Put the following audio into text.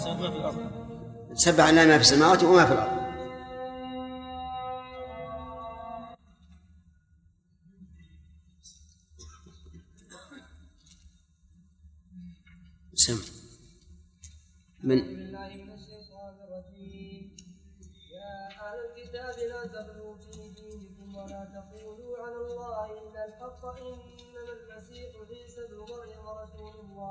سبح لله ما في السماوات وما في الأرض. سم من يا أهل الكتاب لا تغلوا في دينكم ولا تقولوا على الله إلا الحق إنما المسيح عيسى ابن مريم رسول الله